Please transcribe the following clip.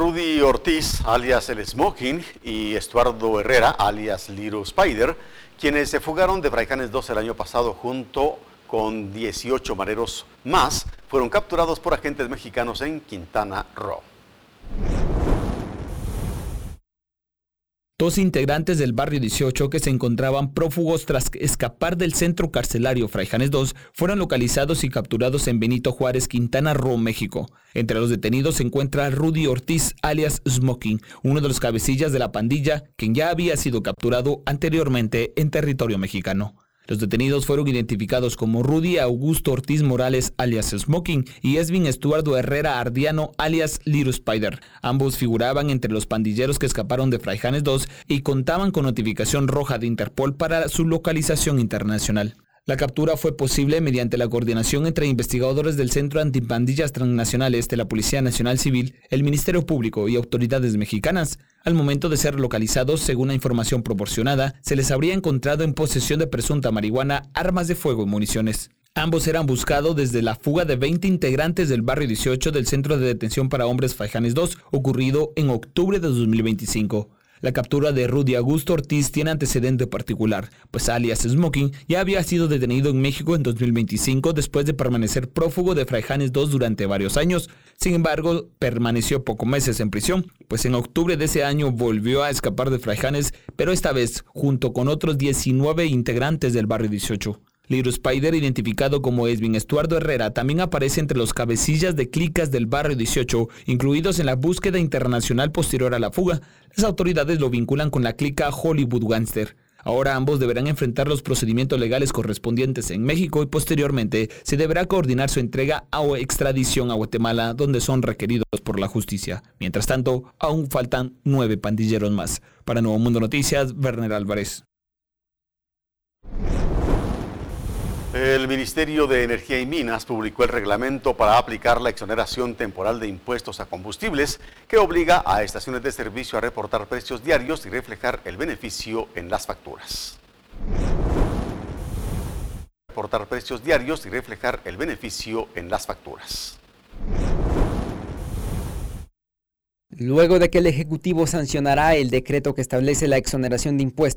Rudy Ortiz, alias El Smoking, y Estuardo Herrera, alias Little Spider, quienes se fugaron de Fraijanes 2 el año pasado junto con 18 mareros más, fueron capturados por agentes mexicanos en Quintana Roo. Dos integrantes del barrio 18 que se encontraban prófugos tras escapar del centro carcelario Fraijanes 2 fueron localizados y capturados en Benito Juárez, Quintana Roo, México. Entre los detenidos se encuentra Rudy Ortiz, alias Smoking, uno de los cabecillas de la pandilla, quien ya había sido capturado anteriormente en territorio mexicano. Los detenidos fueron identificados como Rudy Augusto Ortiz Morales, alias Smoking, y Esvin Estuardo Herrera Ardiano, alias Little Spider. Ambos figuraban entre los pandilleros que escaparon de Fraijanes 2 y contaban con notificación roja de Interpol para su localización internacional. La captura fue posible mediante la coordinación entre investigadores del Centro Antipandillas Transnacionales de la Policía Nacional Civil, el Ministerio Público y autoridades mexicanas. Al momento de ser localizados, según la información proporcionada, se les habría encontrado en posesión de presunta marihuana, armas de fuego y municiones. Ambos eran buscados desde la fuga de 20 integrantes del barrio 18 del Centro de Detención para Hombres Fraijanes 2, ocurrido en octubre de 2025. La captura de Rudy Augusto Ortiz tiene antecedente particular, pues alias Smoking ya había sido detenido en México en 2025 después de permanecer prófugo de Fraijanes 2 durante varios años. Sin embargo, permaneció pocos meses en prisión, pues en octubre de ese año volvió a escapar de Fraijanes, pero esta vez junto con otros 19 integrantes del barrio 18. Little Spider, identificado como Esvin Estuardo Herrera, también aparece entre los cabecillas de clicas del barrio 18, incluidos en la búsqueda internacional posterior a la fuga. Las autoridades lo vinculan con la clica Hollywood Gangster. Ahora ambos deberán enfrentar los procedimientos legales correspondientes en México y posteriormente se deberá coordinar su entrega o extradición a Guatemala, donde son requeridos por la justicia. Mientras tanto, aún faltan 9 pandilleros más. Para Nuevo Mundo Noticias, Werner Álvarez. El Ministerio de Energía y Minas publicó el reglamento para aplicar la exoneración temporal de impuestos a combustibles que obliga a estaciones de servicio a reportar precios diarios y reflejar el beneficio en las facturas. Reportar precios diarios y reflejar el beneficio en las facturas. Luego de que el Ejecutivo sancionará el decreto que establece la exoneración de impuestos